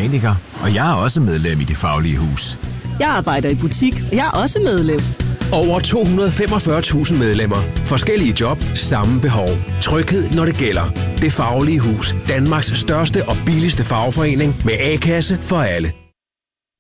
mekaniker, og jeg er også medlem i Det Faglige Hus. Jeg arbejder i butik, og jeg er også medlem. Over 245.000 medlemmer. Forskellige job, samme behov. Tryghed, når det gælder. Det Faglige Hus. Danmarks største og billigste fagforening med A-kasse for alle.